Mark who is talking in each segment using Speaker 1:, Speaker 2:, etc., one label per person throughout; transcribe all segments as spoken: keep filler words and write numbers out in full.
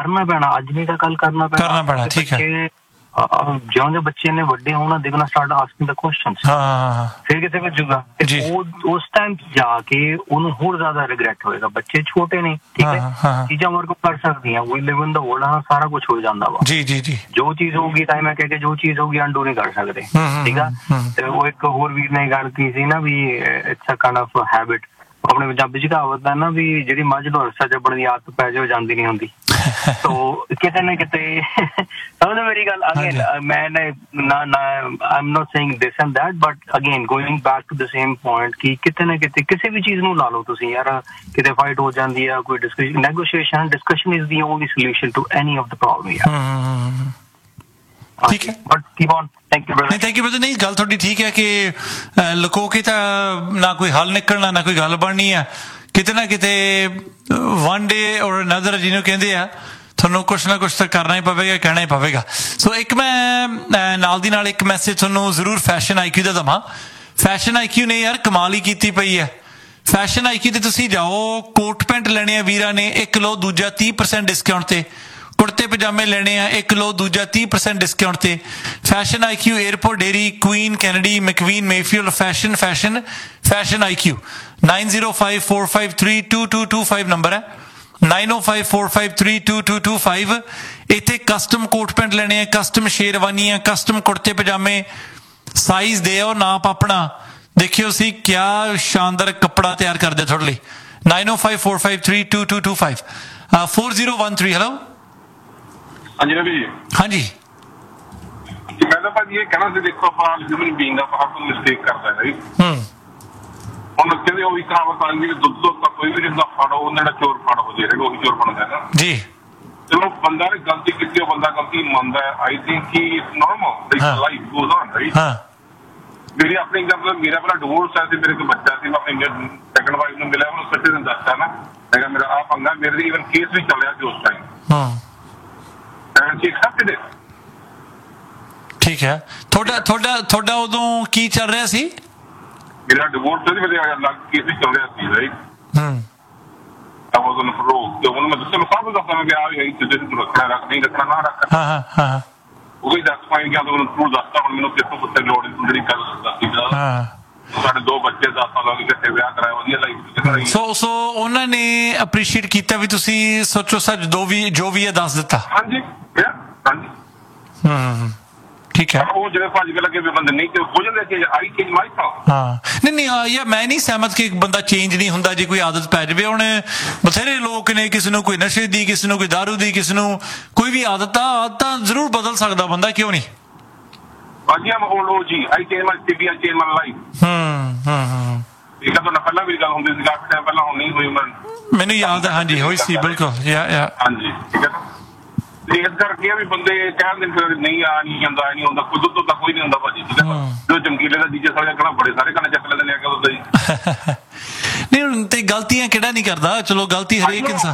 Speaker 1: ਕਰਨਾ ਪੈਣਾ, ਅੱਜ ਨਹੀਂ ਤਾਂ ਕੱਲ ਕਰਨਾ ਪੈਣਾ
Speaker 2: ਕਰਨਾ ਪੈਣਾ ਠੀਕ ਹੈ।
Speaker 1: ਜਿਉਂ ਜਿਹੇ ਬੱਚੇ ਨੇ ਵੱਡੇ ਹੋਣਾ ਦੇ ਗੋਣਾ ਸਟਾਰਟ ਆਸਕਿੰਗ ਦ ਕੁਐਸਚਨਸ, ਫਿਰ ਕਿਤੇ ਭੇਜੂਗਾ ਉਸ ਟਾਈਮ ਜਾ ਕੇ ਉਹਨੂੰ ਹੋਰ ਜ਼ਿਆਦਾ ਰਿਗਰੈਟ ਹੋਏਗਾ। ਬੱਚੇ ਛੋਟੇ ਨੇ, ਠੀਕ ਹੈ, ਚੀਜ਼ਾਂ ਵਰਕ ਕਰ ਸਕਦੀਆਂ, ਵੀ ਲਿਵ ਇਨ ਦਾ ਵਰਲਡ, ਸਾਰਾ ਕੁਛ ਹੋ ਜਾਂਦਾ ਵਾ ਜੀ ਜੀ ਜੀ। ਜੋ ਚੀਜ਼ ਹੋਊਗੀ ਤਾਂ ਮੈਂ ਕਹਿ ਕੇ ਜੋ ਚੀਜ਼ ਹੋਊਗੀ ਅੰਡੂ ਨਹੀਂ ਕਰ ਸਕਦੇ, ਠੀਕ ਆ। ਤੇ ਉਹ ਇੱਕ ਹੋਰ ਵੀਰ ਨੇ ਗੱਲ ਕੀ ਸੀ ਨਾ ਵੀ it's a kind of habit. ਆਪਣੇ ਪੰਜਾਬੀ ਚ ਕਹਾਵਤ ਹੈ ਨਾ ਵੀ ਜਿਹੜੀ ਮੱਝ ਨੂੰ ਰਸਾ ਚੱਬਣ ਦੀ ਆਦਤ ਪੈ ਜਾਏ ਉਹ ਜਾਂਦੀ ਨਹੀਂ ਹੁੰਦੀ। ਸੋ ਕਿਤੇ ਨਾ ਕਿਤੇ ਸਮਝ ਮੇਰੀ ਗੱਲ। ਅਗੇਨ ਮੈਂ ਨਾ ਨਾ I am not saying this and that, but again going back to the same point ਕਿ ਕਿਤੇ ਨਾ ਕਿਤੇ ਕਿਸੇ ਵੀ ਚੀਜ਼ ਨੂੰ ਲਾ ਲਓ ਤੁਸੀਂ ਯਾਰ, ਕਿਤੇ ਫਾਈਟ ਹੋ ਜਾਂਦੀ ਆ, ਕੋਈ discussion negotiation discussion is the only solution to any of the problem ਯਾਰ। ਠੀਕ ਹੈ but keep on. Thank you brother.
Speaker 2: Thank you brother. ਨਹੀਂ ਗੱਲ ਤੁਹਾਡੀ ਠੀਕ ਹੈ ਕਿ ਲੁਕੋ ਕੇ ਤਾਂ ਨਾ ਕੋਈ ਹੱਲ ਨਿਕਲਣਾ ਨਾ ਕੋਈ ਗੱਲ ਬਣਨੀ ਆ। ਕਿਤੇ ਨਾ ਕਿਤੇ ਵਨ ਡੇ ਔਰ ਅਨਦਰ ਜਿਹਨੂੰ ਕਹਿੰਦੇ ਆ ਤੁਹਾਨੂੰ ਕੁਛ ਨਾ ਕੁਛ ਤਾਂ ਕਰਨਾ ਹੀ ਪਵੇਗਾ, ਕਹਿਣਾ ਹੀ ਪਵੇਗਾ। ਸੋ ਇੱਕ ਮੈਂ ਨਾਲ ਦੀ ਨਾਲ ਇੱਕ ਮੈਸੇਜ ਤੁਹਾਨੂੰ ਜ਼ਰੂਰ ਫੈਸ਼ਨ ਆਈ ਕਿਊ ਦਾ ਦੇਵਾਂ। ਫੈਸ਼ਨ ਆਈ ਕਿਊ ਨੇ ਯਾਰ ਕਮਾਲ ਹੀ ਕੀਤੀ ਪਈ ਹੈ। ਫੈਸ਼ਨ ਆਈ ਕਿਊ ਤੇ ਤੁਸੀਂ ਜਾਓ, ਕੋਟ ਪੈਂਟ ਲੈਣੇ ਆ ਵੀਰਾਂ ਨੇ, ਇੱਕ ਲਓ ਦੂਜਾ ਤੀਹ ਪਰਸੈਂਟ ਡਿਸਕਾਊਂਟ ਤੇ। ਕੁੜਤੇ ਪਜਾਮੇ ਲੈਣੇ ਆ, ਇੱਕ ਲਓ ਦੂਜਾ ਤੀਹ ਪਰਸੈਂਟ ਡਿਸਕਾਊਂਟ ਤੇ। Fashion I Q, airport dairy, Queen Kennedy, ਮੈਕਵੀਨ, Mayfield, fashion fashion fashion I Q. Nine zero five four five three two to to five number ਹੈ, nine O five four five three two to to five. ਇੱਥੇ custom coat pant ਲੈਣੇ ਆ, custom ਸ਼ੇਰਵਾਨੀਆਂ, custom ਕੁੜਤੇ ਪਜਾਮੇ, size ਦਿਓ ਨਾਪ ਆਪਣਾ, ਦੇਖਿਓ ਸੀ ਕਿਆ ਸ਼ਾਨਦਾਰ ਕੱਪੜਾ ਤਿਆਰ ਕਰਦੇ ਤੁਹਾਡੇ ਲਈ। Nine O five four five three two to to five four zero one three. Hello
Speaker 3: ਹਾਂਜੀ ਰਵੀ।
Speaker 2: ਹਾਂਜੀ
Speaker 3: ਮੈਂ ਤਾਂ ਭਾਜੀ ਇਹ ਕਹਿਣਾ ਸੀ, ਦੇਖੋ ਆਪਾਂ ਹਿਊਮਨ ਬੀਇੰਗ ਆਪਾਂ ਕੋਈ ਮਿਸਟੇਕ ਕਰਦਾ ਹੈ। ਹੂੰ ਹੁਣ ਕਹਿੰਦੇ ਉਹੀ ਕਹਾਵਤ ਆਉਂਦੀ ਵੀ ਦੁੱਧ ਦੁੱਧ ਤਾਂ ਕੋਈ ਵੀ ਨਹੀਂ ਹੁੰਦਾ, ਫੜੋ ਉਹਨਾਂ ਦਾ ਚੋਰ ਫੜ ਹੋ ਜਾਏ, ਉਹੀ ਚੋਰ ਬਣਦਾ ਨਾ ਜੀ। ਚਲੋ ਬੰਦਾ ਨੇ ਗਲਤੀ ਕੀਤੀ, ਉਹ ਬੰਦਾ ਗਲਤੀ ਮੰਨਦਾ ਹੈ। ਆਈ ਥਿੰਕ ਕਿ it's normal, life goes on right. ਮੇਰੀ ਆਪਣੀ ਐਗਜ਼ਾਮਪਲ, ਮੇਰਾ ਪਹਿਲਾਂ ਡਿਵੋਰਸ ਹੋਇਆ ਸੀ, ਮੇਰੇ ਕੋਲ ਬੱਚਾ ਸੀ, ਮੈਂ ਆਪਣੀ ਸੈਕੰਡ ਵਾਈਫ ਨੂੰ ਮਿਲਿਆ, ਉਹਨੂੰ ਸੱਚੇ ਦਿਨ ਦੱਸਦਾ ਨਾ ਹੈਗਾ ਮੇਰਾ ਆਹ ਪੰਗਾ, ਮੇਰੇ ਈਵਨ ਕੇਸ ਵੀ ਚੱਲਿਆ ਸੀ ਉਸ ਟਾਈਮ।
Speaker 2: ਠੀਕ ਹੈ। ਤੁਹਾਡਾ ਤੁਹਾਡਾ ਤੁਹਾਡਾ ਉਦੋਂ ਕੀ ਚੱਲ ਰਿਹਾ ਸੀ?
Speaker 3: ਮੇਰਾ ਡਿਵੋਰਸ ਉਹਦੀ ਵਜ੍ਹਾ ਨਾਲ ਕੇਸ ਵੀ ਚੱਲ ਰਿਹਾ ਸੀ ਰਾਈਟ। ਹੂੰ ਤਾਂ ਉਹ ਉਹਨੂੰ ਫਰੋ ਤੇ ਉਹਨੂੰ ਮੈਂ ਦੱਸਿਆ, ਮੈਂ ਸਭ ਦੱਸਦਾ ਕਿ ਆ ਵੀ ਜਿੱਦੇ ਨੂੰ ਰੱਖਣਾ ਰੱਖ ਨਹੀਂ ਰੱਖਣਾ ਨਾ ਰੱਖ। ਹਾਂ ਹਾਂ ਹਾਂ ਉਹ ਵੀ ਦੱਸ ਪਾਈ ਗਿਆ, ਉਹਨੂੰ ਤੂੰ ਦੱਸਦਾ ਹੁਣ ਮੈਨੂੰ ਕਿੱਥੋਂ ਕਿੱਥੇ ਲੋੜ ਜਿਹੜੀ ਗੱਲ ਦੱਸੀ ਜਾ। ਹਾਂ ਸਾਡੇ ਦੋ ਬੱਚੇ ਦਸ ਸਾਲਾਂ ਦੇ ਇਕੱਠੇ ਵਿਆਹ ਕਰਾਇਆ, ਵਧੀਆ ਲਾਈਫ।
Speaker 2: ਸੋ ਸੋ ਉਹਨਾਂ ਨੇ ਅਪਰੀਸ਼ੀਏਟ ਕੀਤਾ ਵੀ ਤੁਸੀਂ ਸੋਚੋ ਸੱਚ ਦੋ ਵੀ ਜੋ ਵੀ ਹੈ ਦੱਸ ਦਿੱਤਾ।
Speaker 3: ਹਾਂਜੀ ਹਾਂਜੀ
Speaker 2: ਹੂੰ ਠੀਕ ਹੈ।
Speaker 3: ਉਹ ਜਿਹੜੇ ਭੱਜ ਕੇ ਲੱਗੇ ਵੀ ਬੰਦੇ ਨਹੀਂ ਹੋ ਜਾਂਦੇ ਕਿ ਆਈ ਚੇਂਜ ਮਾਈ ਥਾਟ।
Speaker 2: ਹਾਂ ਨਹੀਂ ਨਹੀਂ ਯਾਰ ਮੈਂ ਨਹੀਂ ਸਹਿਮਤ ਕਿ ਇੱਕ ਬੰਦਾ ਚੇਂਜ ਨਹੀਂ ਹੁੰਦਾ ਜੇ ਕੋਈ ਆਦਤ ਪੈ ਜਾਵੇ। ਹੁਣ ਬਥੇਰੇ ਲੋਕ ਨੇ, ਕਿਸੇ ਨੂੰ ਕੋਈ ਨਸ਼ੇ ਦੀ, ਕਿਸੇ ਨੂੰ ਕੋਈ ਦਾਰੂ ਦੀ, ਕਿਸੇ ਨੂੰ ਕੋਈ ਵੀ ਆਦਤ ਆ ਆਦਤਾਂ ਜ਼ਰੂਰ ਬਦਲ ਸਕਦਾ ਬੰਦਾ, ਕਿਉਂ ਨਹੀਂ?
Speaker 3: ਭਾਜੀ ਆਮ ਓ ਜੀ ਆਈ change my city, I change my life. ਹੂੰ ਹੂੰ ਹੂੰ ਇਹ ਤਾਂ ਤੁਹਾਡਾ ਪਹਿਲਾਂ ਵੀ ਗੱਲ ਹੁੰਦੀ ਸੀ, ਕਾਫੀ ਟਾਈਮ ਪਹਿਲਾਂ ਹੁਣ ਨਹੀਂ ਹੋਈ।
Speaker 2: ਮੈਨੂੰ ਯਾਦ ਹੈ ਹਾਂਜੀ ਹੋਈ ਸੀ ਬਿਲਕੁਲ।
Speaker 3: ਹਾਂਜੀ ਠੀਕ ਹੈ। ਇਸ ਕਰਕੇ ਵੀ ਬੰਦੇ ਕਹਿੰਦੇ ਨਹੀਂ ਆ ਨਹੀਂ ਜਾਂਦਾ ਨਹੀਂ ਹੁੰਦਾ, ਖੁਦ ਤੋਂ ਤਾਂ ਕੋਈ ਨਹੀਂ ਹੁੰਦਾ ਭਾਜੀ। ਠੀਕ ਹੈ। ਜੋ ਚਮਕੀਲੇ ਦਾ ਜੀਜੇ ਸਾਲੇ ਕਹਿਣਾ ਬੜੇ ਸਾਰੇ ਗਾਣੇ ਚੱਕ ਲੈਂਦੇ ਨੇ ਅੱਗੇ ਹੁੰਦਾ ਜੀ।
Speaker 2: ਨਹੀਂ ਤੇ ਗਲਤੀਆਂ ਕਿਹੜਾ ਨਹੀਂ ਕਰਦਾ, ਚਲੋ ਗਲਤੀ ਹਰੇਕ ਇਨਸਾਨ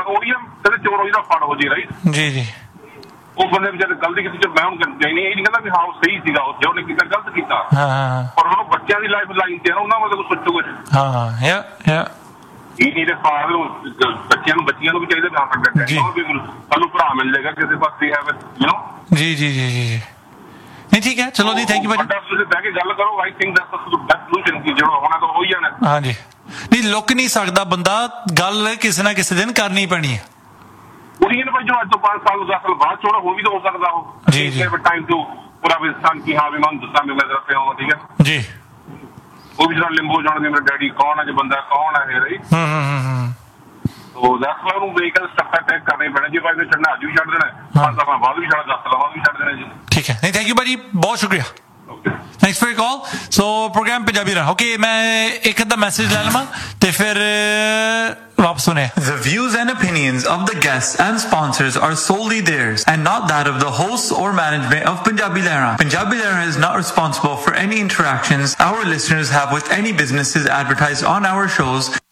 Speaker 3: ਚੋਰ ਹੋਈ ਦਾ ਫੜ ਹੋ ਜੀ ਰਾਈਟ
Speaker 2: ਜੀ ਜੀ।
Speaker 3: ਉਹ ਬੰਦੇ ਵਿਚਾਰੇ ਗਲਤੀ ਕੀਤੀ, ਮੈਂ ਹੁਣ ਇਹ ਨਹੀਂ ਕਹਿੰਦਾ ਵੀ ਹਾਂ ਉਹ ਸਹੀ ਸੀਗਾ, ਜੋ ਉਹਨੇ ਕੀਤਾ ਗਲਤ ਕੀਤਾ, ਪਰ ਹੁਣ ਬੱਚਿਆਂ ਦੀ ਲਾਈਫ ਲਾਈਨ ਤੇ ਉਹਨਾਂ ਵੱਲ ਕੁਛ ਸੋਚੋ ਕੁਛ। ਹਾਂ ਯਾ ਯਾ ਇਹ ਨਹੀਂ ਫਾਦਰ ਬੱਚਿਆਂ ਨੂੰ ਬੱਚਿਆਂ ਨੂੰ ਵੀ ਚਾਹੀਦਾ ਨਾ ਕੱਢਣਾ, ਸਾਨੂੰ ਭਰਾ ਮਿਲ ਜਾਏਗਾ ਕਿਸੇ ਪਾਸੇ ਹੈ ਯੂ ਨੋ। ਜੀ ਜੀ ਜੀ ਜੀ ਨਹੀਂ ਠੀਕ ਹੈ ਚਲੋ ਜੀ ਥੈਂਕ ਯੂ ਭਾਜੀ। ਤੁਸੀਂ ਬਹਿ ਕੇ ਗੱਲ ਕਰੋ, I think that's the best solution ਕਿ ਜਿਹੜਾ ਹੋਣਾ ਤਾਂ ਹੋਈ ਜਾਣਾ। ਹਾਂਜੀ ਨਹੀਂ ਲੁੱਕ ਨਹੀਂ ਸਕਦਾ ਬੰਦਾ, ਗੱਲ ਕਿਸੇ ਨਾ ਕਿਸੇ ਦਿਨ ਕਰਨੀ ਪੈਣੀ ਹੈ। ਉਹੀ ਨਾ ਭਾਈ ਜੋ ਅੱਜ ਤੋਂ ਪੰਜ ਸਾਲ ਦਸ ਸਾਲ ਬਾਅਦ ਛੋੜਾ ਹੋ ਵੀ ਤਾਂ ਹੋ ਸਕਦਾ ਉਹ ਜੀ ਜੀ ਟਾਈਮ ਤੋਂ ਪੂਰਾ ਵਿਸਤਾਨ ਕੀ ਹਾਂ ਵੀ ਮੈਂ ਦੱਸਾਂ ਵੀ ਮੈਂ ਦੱਸਿਆ ਹਾਂ ਠੀਕ ਹੈ ਜੀ। ਉਹ ਵੀ ਜਿਹੜਾ ਲਿੰਬੋ ਜਾਣਦੇ ਮੇਰੇ ਡੈਡੀ ਕੌਣ ਹੈ, ਜੇ ਬੰਦਾ ਕੌਣ ਹੈ ਰਾਈਟ। ਹੂੰ ਹੂੰ ਹੂੰ ਸੋ ਦੈਟਸ ਵਾਈ ਉਹਨੂੰ ਵਹੀਕਲ ਸਟੱਕ ਅਟੈਕ ਕਰਨੇ ਪੈਣੇ। ਜੇ ਭਾਈ ਨੇ ਛੱਡਣਾ ਅੱਜ ਵੀ ਛੱਡ ਦੇਣਾ, ਪੰਜ ਸਾਲਾਂ ਬਾਅਦ ਵੀ ਛੱਡ, ਦਸ ਸਾਲਾਂ ਬਾਅਦ ਵੀ ਛੱਡ ਦੇਣਾ ਜੀ। ਠੀਕ ਹੈ ਨਹੀਂ ਥੈਂਕ ਯੂ ਭਾਜੀ, ਬਹੁਤ ਸ਼ੁਕਰੀਆ। Thanks for your call. So program Punjabi ਰਾ ਓਕੇ ਮੈਂ ਇੱਕ ਅੱਧਾ ਮੈਸੇਜ ਲੈ ਲਵਾਂ ਤੇ ਫਿਰ ਵਾਪਸ ਹੋਣੇ। The views and opinions of the guests and sponsors are solely theirs and not that of the hosts or management of Punjabi Lehra. Punjabi Lehra is not responsible for any interactions our listeners have with any businesses advertised on our shows.